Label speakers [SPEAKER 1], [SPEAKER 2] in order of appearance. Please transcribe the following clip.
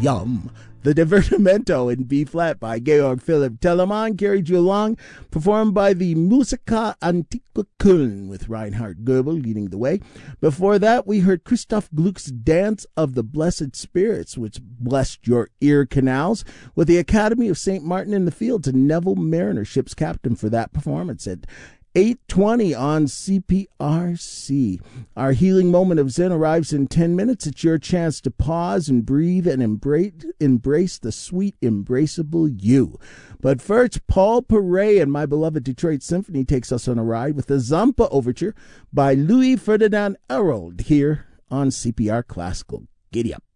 [SPEAKER 1] Yum. The Divertimento in B-flat by Georg Philipp Telemann carried you along, performed by the Musica Antiqua Köln, with Reinhard Goebel leading the way. Before that, we heard Christoph Gluck's Dance of the Blessed Spirits, which blessed your ear canals, with the Academy of St. Martin in the Fields and Neville Mariner, ship's captain, for that performance at 8:20 on CPRC. Our healing moment of Zen arrives in 10 minutes. It's your chance to pause and breathe and embrace the sweet, embraceable you. But first, Paul Paray and My Beloved Detroit Symphony takes us on a ride with the Zampa Overture by Louis Ferdinand Herold here on CPR Classical. Giddy up.